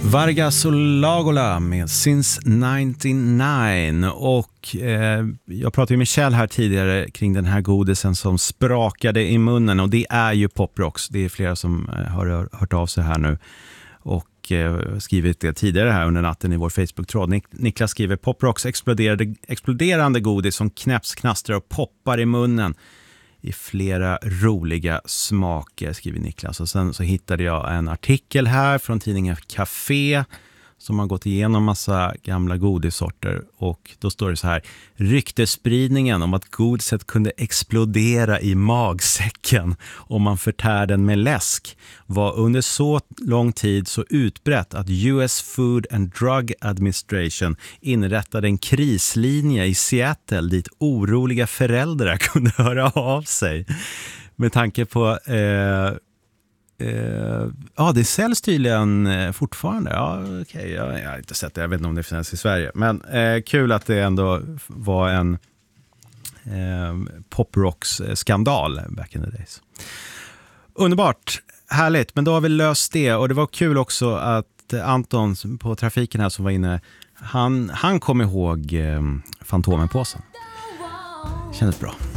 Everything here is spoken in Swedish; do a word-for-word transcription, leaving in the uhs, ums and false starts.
Vargas och Lagola med Since nittonhundranittionio och eh, jag pratade ju med Kjell här tidigare kring den här godisen som sprakade i munnen och det är ju Pop Rocks. Det är flera som eh, har hört av sig här nu och eh, skrivit det tidigare här under natten i vår Facebook-tråd. Nik- Niklas skriver Pop Rocks exploderade, exploderande godis som knäpps, knastrar och poppar i munnen i flera roliga smaker, skriver Niklas. Och sen så hittade jag en artikel här från tidningen Café som har gått igenom massa gamla godissorter och då står det så här: ryktespridningen om att godiset kunde explodera i magsäcken om man förtär den med läsk var under så lång tid så utbrett att U S Food and Drug Administration inrättade en krislinje i Seattle dit oroliga föräldrar kunde höra av sig. Med tanke på eh, Uh, ja, det säljs tydligen uh, fortfarande. Ja, okej, okay. jag, jag har inte sett det. Jag vet inte om det finns i Sverige. Men uh, kul att det ändå var en uh, pop-rocks-skandal back in the days. Underbart, härligt. Men då har vi löst det. Och det var kul också att Anton på trafiken här som var inne, han, han kom ihåg uh, Fantomenpåsen. Kändes bra.